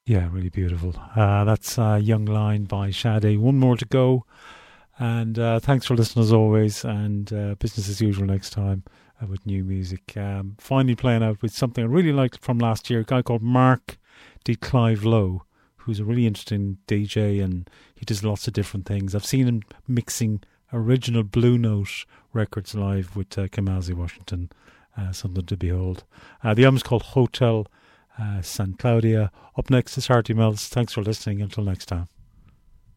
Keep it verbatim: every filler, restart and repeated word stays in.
Yeah, really beautiful. Uh, that's uh, Young Line by Sade. One more to go. And uh, thanks for listening as always. And uh, business as usual next time uh, with new music. Um, finally playing out with something I really liked from last year. A guy called Mark de Clive Lowe, who's a really interesting D J, and he does lots of different things. I've seen him mixing original Blue Note records live with uh, Kamasi Washington. Uh, something to behold. Uh, the album's called Hotel uh, San Claudia. Up next is Hearty Melts. Thanks for listening. Until next time.